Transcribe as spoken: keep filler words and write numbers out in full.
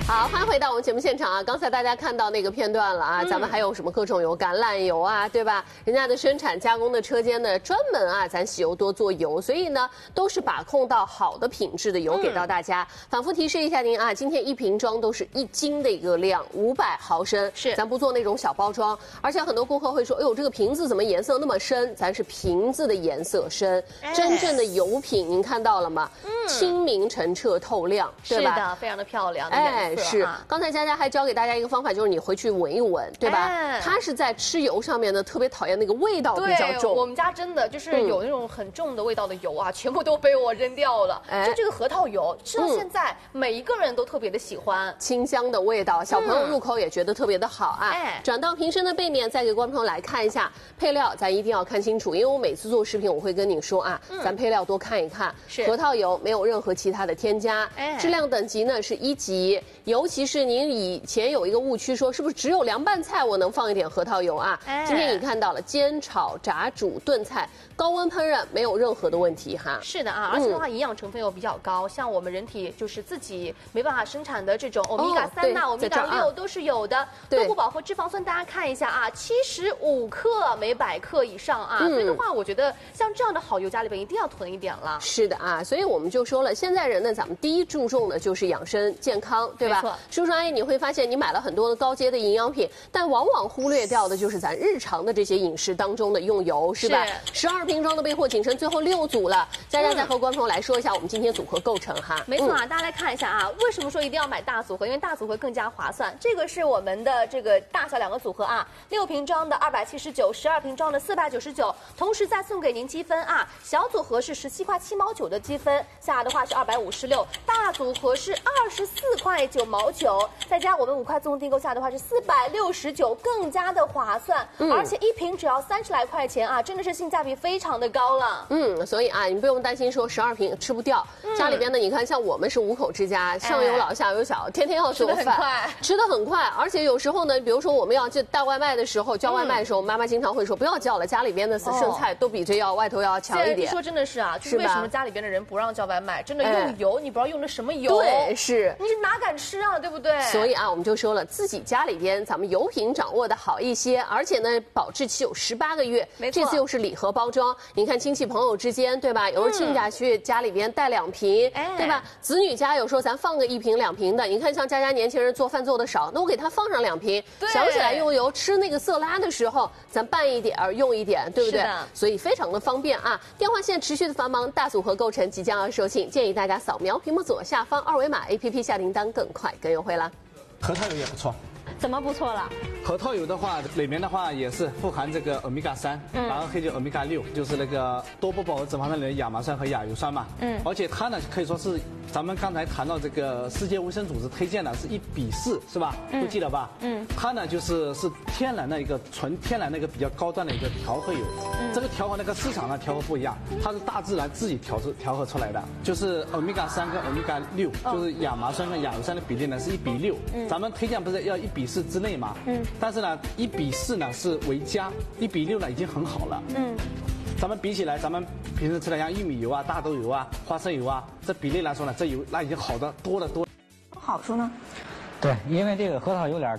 好，欢迎回到我们节目现场啊！刚才大家看到那个片段了啊，嗯、咱们还有什么各种油，橄榄油啊，对吧？人家的生产加工的车间呢，专门啊，咱喜油多做油，所以呢，都是把控到好的品质的油给到大家。嗯、反复提示一下您啊，今天一瓶装都是一斤的一个量，五百毫升，是，咱不做那种小包装。而且很多顾客会说，哎呦，这个瓶子怎么颜色那么深？咱是瓶子的颜色深，哎、真正的油品您看到了吗？嗯，清明澄澈透亮，对吧？ 是的，非常的漂亮的颜色。 哎，是。刚才佳佳还教给大家一个方法，就是你回去闻一闻，对吧？哎、它是在吃油上面呢，特别讨厌那个味道比较重。 我们家真的就是有那种很重的味道的油啊，嗯、全部都被我扔掉了。哎、就这个核桃油，吃到现在、嗯、每一个人都特别的喜欢， 清香的味道，小朋友入口也觉得特别的好啊。哎、转到瓶身的背面，再给观众朋友来看一下配料，咱一定要看清楚，因为我每次做视频我会跟你说啊，嗯、咱配料多看一看。是核桃油没有任何其他的添加，哎、质量等级呢是一级，尤其是您以前有一个误区说是不是只有凉拌菜我能放一点核桃油啊？哎、今天你看到了煎、炒、炸、煮、炖菜，高温烹饪没有任何的问题哈。 是的啊，而且的话营养成分又比较高，嗯、像我们人体就是自己没办法生产的这种欧米伽三呐、欧米伽六都是有的。豆腐饱和脂肪酸大家看一下啊，七十五克每百克以上啊，嗯、所以的话我觉得像这样的好油家里边一定要囤一点了。 是的啊，所以我们就说了，现在人呢，咱们第一注重的就是养生健康，对吧？没错。叔叔阿姨，你会发现你买了很多的高阶的营养品，但往往忽略掉的就是咱日常的这些饮食当中的用油，是吧？十二瓶装的备货仅剩最后六组了，佳佳再和观众朋友来说一下我们今天组合构成哈。 没错啊，嗯、大家来看一下啊，为什么说一定要买大组合？因为大组合更加划算。这个是我们的这个大小两个组合啊，六瓶装的二百七十九，十二瓶装的四百九十九，同时再送给您积分啊。小组合是十七块七毛九的积分，下的话是二百五十六，大组合是二十四块九毛九，再加我们五块自动订购下的话是四百六十九，更加的划算，嗯、而且一瓶只要三十来块钱啊，真的是性价比非常的高了。 嗯，所以啊，你不用担心说十二瓶吃不掉。嗯、家里边呢，你看像我们是五口之家，上有老下有小，天天要做饭，吃得很快，吃得很快，而且有时候呢，比如说我们要叫带外卖的时候，叫外卖的时候，嗯、妈妈经常会说不要叫了，家里边的剩菜都比这要外头要强一点。 说真的是啊，就是为什么家里边的人不让叫外卖？真的用油，你不知道用的什么油？ 对，是， 你哪敢吃啊，对不对？ 所以啊，我们就说了，自己家里边咱们油品掌握的好一些，而且呢，保质期有十八个月。没错，这次又是礼盒包装，你看亲戚亲朋友之间，对吧？有时候亲家去家里边带两瓶，嗯、对吧？子女家有时候咱放个一瓶两瓶的，你看像佳佳年轻人做饭做的少，那我给他放上两瓶，想起来用油，吃那个色拉的时候，咱拌一点用一点，对不对？所以非常的方便啊。电话线持续的繁忙，大组合购成即将要售罄，建议大家扫描屏幕左下方二维码 A P P 下订单更快更优惠了。 核桃油也不错。 怎么不错了？ 核桃油的话，里面的话也是富含这个欧米伽三，嗯，然后还有欧米伽六，就是那个多不饱和脂肪酸里的亚麻酸和亚油酸嘛，嗯，而且它呢可以说是咱们刚才谈到这个世界卫生组织推荐的是一比四，是吧？嗯，都记得吧？嗯，它呢就是是天然的一个纯天然的一个比较高端的一个调和油，嗯，这个调和那个市场上调和不一样，它是大自然自己调制调和出来的，就是欧米伽三跟欧米伽六，就是亚麻酸跟亚油酸的比例呢是一比六，嗯，咱们推荐不是要一比四之内嘛，嗯，但是呢，一比四呢是为佳，一比六呢已经很好了，嗯，咱们比起来，咱们平时吃的像玉米油啊、大豆油啊、花生油啊，这比例来说呢，这油那已经好的多得多。 好处呢？ 对，因为这个核桃油里